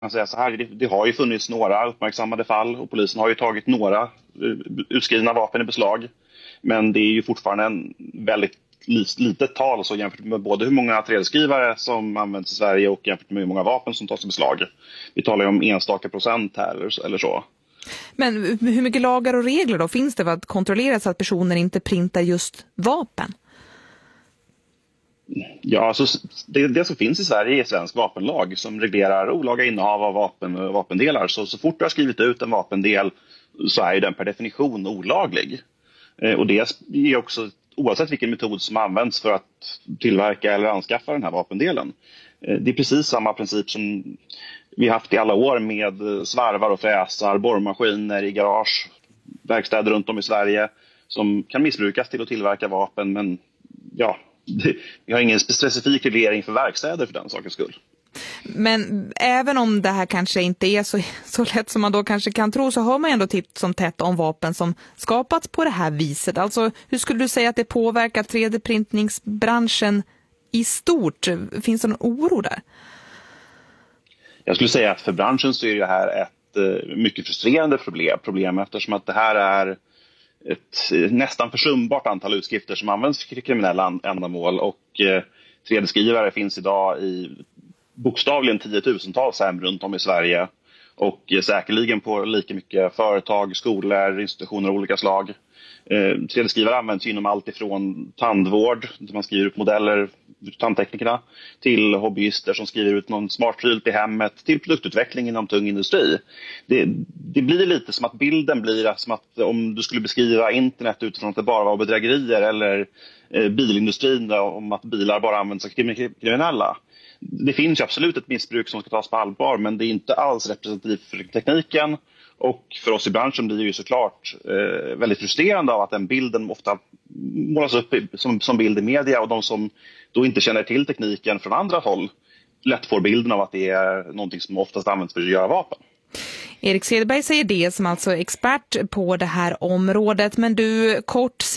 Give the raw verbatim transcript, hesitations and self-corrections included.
Man säger så här, det, det har ju funnits några uppmärksammade fall och polisen har ju tagit några utskrivna vapen i beslag. Men det är ju fortfarande en väldigt litet tal så jämfört med både hur många tredjeskrivare som används i Sverige och jämfört med hur många vapen som tas i beslag. Vi talar ju om enstaka procent här eller, eller så. Men hur mycket lagar och regler då finns det för att kontrollera så att personer inte printar just vapen? Ja, alltså det, det som finns i Sverige är svensk vapenlag som reglerar olaga innehav av vapen och vapendelar. Så, så fort du har skrivit ut en vapendel så är den per definition olaglig. Eh, och det är också oavsett vilken metod som används för att tillverka eller anskaffa den här vapendelen. Eh, det är precis samma princip som vi har haft i alla år med svarvar och fräsar, borrmaskiner i garage, verkstäder runt om i Sverige som kan missbrukas till att tillverka vapen. Men ja, det, vi har ingen specifik reglering för verkstäder för den sakens skull. Men även om det här kanske inte är så, så lätt som man då kanske kan tro så har man ändå tips som tätt om vapen som skapats på det här viset. Alltså hur skulle du säga att det påverkar tre D-printningsbranschen i stort? Finns det någon oro där? Jag skulle säga att för branschen så är det här ett eh, mycket frustrerande problem, problem eftersom att det här är ett nästan försumbart antal utskrifter som används för kriminella ändamål och eh, tre D-skrivare finns idag i bokstavligen tiotusentals hem runt om i Sverige och eh, säkerligen på lika mycket företag, skolor, institutioner av olika slag. Eh, tre D-skrivare används inom allt ifrån tandvård, där man skriver ut modeller för tandteknikerna, till hobbyister som skriver ut någon smart pryl i hemmet, till produktutveckling inom tung industri. Det, det blir lite som att bilden blir som att om du skulle beskriva internet utifrån att det bara var bedrägerier eller eh, bilindustrin då, om att bilar bara används av kriminella. Det finns ju absolut ett missbruk som ska tas på allvar, men det är inte alls representativt för tekniken. Och för oss i branschen blir det ju såklart eh, väldigt frustrerande av att den bilden ofta målas upp som, som bild i media och de som då inte känner till tekniken från andra håll lätt får bilden av att det är någonting som oftast används för att göra vapen. Erik Cederberg säger det som alltså expert på det här området, men du kort